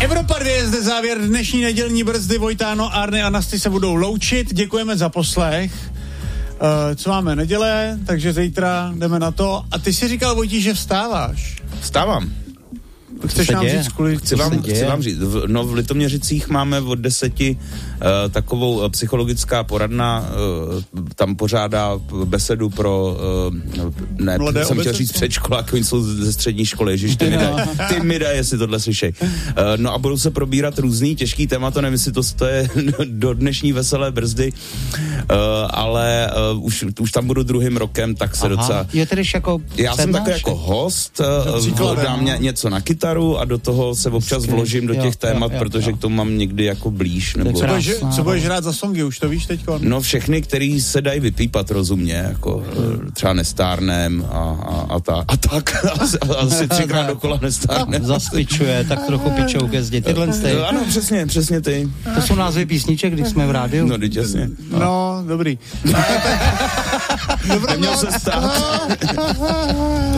Evropa 2 je zde závěr dnešní nedělní brzdy. Vojtáno, Arny a Nasty se budou loučit. Děkujeme za poslech. Co máme? Neděle, takže zítra jdeme na to. A ty si říkal, Vojtí, že vstáváš. Vstávám. Chceš nám říct, chci vám říct, v Litoměřicích máme od 10 takovou psychologická poradna, tam pořádá besedu pro, jsem chtěl říct předškolák, oni jsou ze střední školy, ježiš, ty mi daj, jestli tohle slyšej. No a budou se probírat různý těžký témata, nevím, jestli to je do dnešní veselé brzdy, ale už tam budu druhým rokem, tak se docela... Je tedy jako já jsem takový jako host, dám něco na kytaru a do toho se občas vložím do těch témat, protože k tomu mám někdy jako blíž. Nebo... Co budeš hrát za songy, už to víš teďko? No všechny, který se dají vypípat rozumně, jako třeba Nestárnem a tak. Asi 3krát dokola Nestárnem. Zaspičuje, tak trochu pičou ke zdi. Tyhle stej. Ano, přesně ty. To jsou názvy písniček, když jsme v rádiu. No, teď jasně. No, dobrý. Neměl se stát.